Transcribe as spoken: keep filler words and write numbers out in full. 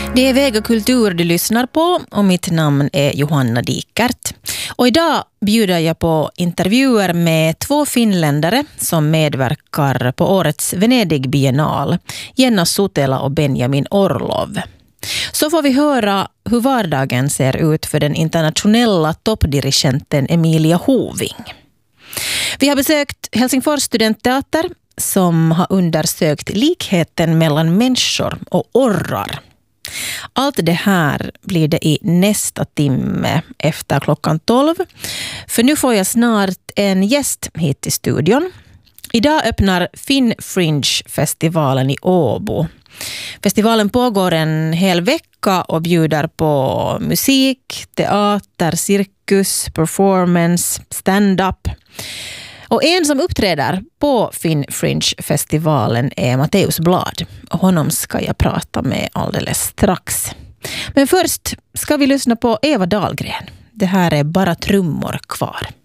Det är Väg och kultur du lyssnar på och mitt namn är Johanna Dikert. Och idag bjuder jag på intervjuer med två finländare som medverkar på årets Venedig Biennal, Jenna Sutela och Benjamin Orlov. Så får vi höra hur vardagen ser ut för den internationella toppdirigenten Emilia Hoving. Vi har besökt Helsingfors studentteater som har undersökt likheten mellan människor och orrar. Allt det här blir det i nästa timme efter klockan tolv. För nu får jag snart en gäst hit till studion. Idag öppnar Finn Fringe-festivalen i Åbo. Festivalen pågår en hel vecka och bjuder på musik, teater, cirkus, performance, stand-up. Och en som uppträder på Finn Fringe-festivalen är Matteus Blad. Och honom ska jag prata med alldeles strax. Men först ska vi lyssna på Eva Dahlgren. Det här är Bara trummor kvar.